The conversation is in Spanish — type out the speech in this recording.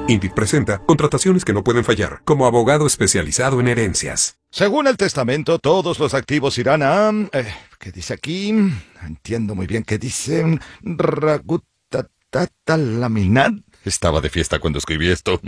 INVIT presenta contrataciones que no pueden fallar, como abogado especializado en herencias. Según el testamento, todos los activos irán a... ¿qué dice aquí? No entiendo muy bien qué dice. Ragutatata laminat. Estaba de fiesta cuando escribí esto.